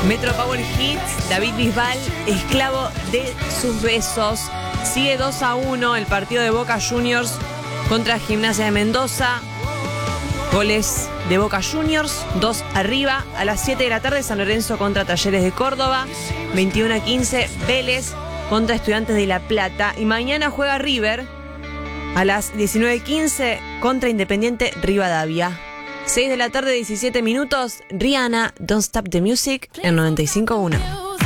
Metro Power Hits, David Bisbal, esclavo de sus besos. Sigue 2-1 el partido de Boca Juniors contra Gimnasia de Mendoza. Goles de Boca Juniors, 2 arriba. A las 7 de la tarde, San Lorenzo contra Talleres de Córdoba. 21-15, Vélez contra Estudiantes de La Plata. Y mañana juega River a las 19:15 contra Independiente Rivadavia. 6 de la tarde, 17 minutos. Rihanna, Don't Stop the Music en 95.1.